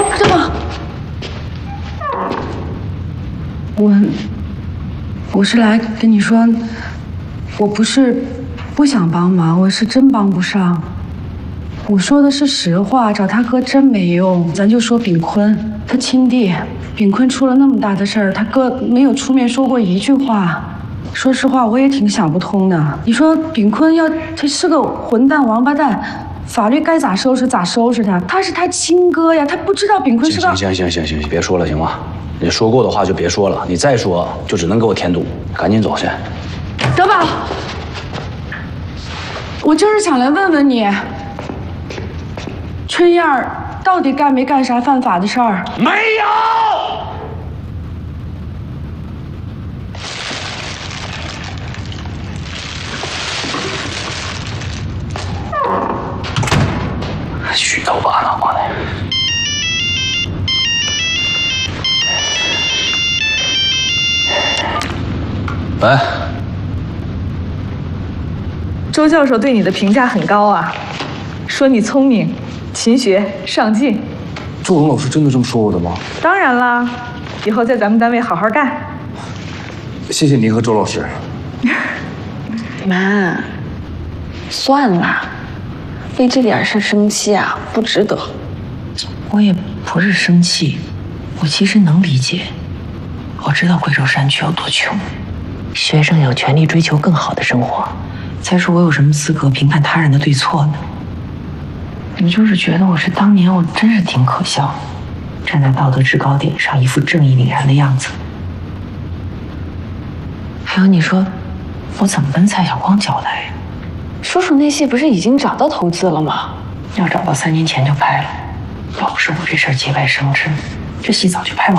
这么，我是来跟你说，我不是不想帮忙，我是真帮不上。我说的是实话，找他哥真没用。咱就说炳坤，他亲弟，炳坤出了那么大的事儿，他哥没有出面说过一句话。说实话，我也挺想不通的。你说炳坤他是个混蛋王八蛋，法律该咋收拾咋收拾他。他是他亲哥呀，他不知道炳坤是个…… 行，别说了行吗？你说过的话就别说了，你再说就只能给我添堵。赶紧走去。 德宝，我就是想来问问你，春燕儿到底干没干啥犯法的事儿？ 没有。虚头巴脑的。喂， 周教授对你的评价很高啊，说你聪明、勤学、上进。 周文老师真的这么说我的吗？ 当然啦，以后在咱们单位好好干。 谢谢您和周老师。 妈，算了，为这点事生气啊，不值得。 我也不是生气，我其实能理解。我知道贵州山区有多穷，学生有权利追求更好的生活。再说我有什么资格评判他人的对错呢？我就是觉得我当年我真是挺可笑，站在道德制高点上，一副正义凛然的样子。还有你说，我怎么跟蔡晓光交代呀？ 叔叔那戏不是已经找到投资了吗？ 要找到3年前就拍了，要不是我这事儿节外生枝，这戏早就拍完了。